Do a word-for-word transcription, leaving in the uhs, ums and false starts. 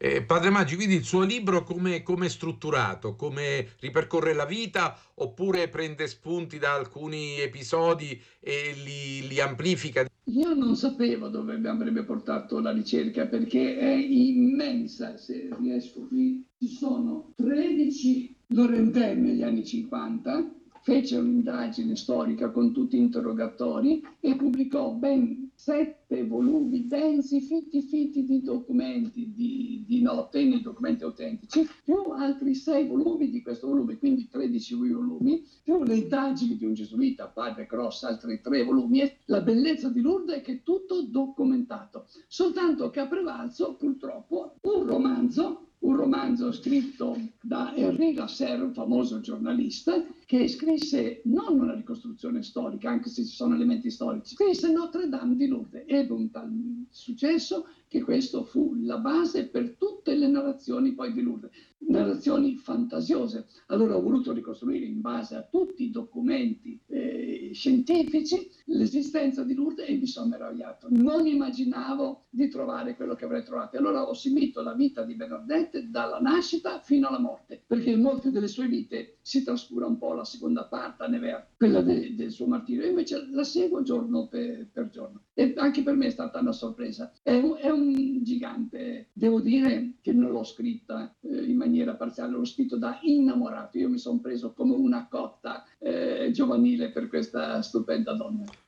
Eh, Padre Maggi, quindi il suo libro come come è strutturato? Come ripercorre la vita oppure prende spunti da alcuni episodi e li, li amplifica? Io non sapevo dove mi avrebbe portato la ricerca perché è immensa. Se riesco qui, ci sono tredici Lorenzen negli anni cinquanta, fece un'indagine storica con tutti interrogatori e pubblicò ben sette volumi densi, fitti fitti di documenti di, di notte, nei documenti autentici, più altri sei volumi di questo volume, quindi tredici volumi, più le indagini di un gesuita, padre Cross, altri tre volumi. E la bellezza di Lourdes è che è tutto documentato, soltanto che ha prevalso purtroppo un romanzo un romanzo scritto da Henri Lasserre, un famoso giornalista, che scrisse non una ricostruzione storica, anche se ci sono elementi storici, scrisse Notre Dame di Lourdes. Ebbe un tal successo che questo fu la base per tutte le narrazioni poi di Lourdes, narrazioni fantasiose. Allora ho voluto ricostruire in base a tutti i documenti eh, scientifici l'esistenza di Lourdes e mi sono meravigliato. Non immaginavo di trovare quello che avrei trovato. Allora ho seguito la vita di Bernadette dalla nascita fino alla morte, perché in molte delle sue vite si trascura un po' la seconda parte, a Nevers, quella de, del suo martirio. Invece la seguo giorno per, per giorno. E anche per me è stata una sorpresa. È un, è un gigante. Devo dire che non l'ho scritta eh, in maniera parziale, l'ho scritto da innamorato. Io mi sono preso come una cotta eh, giovanile per questa stupenda donna.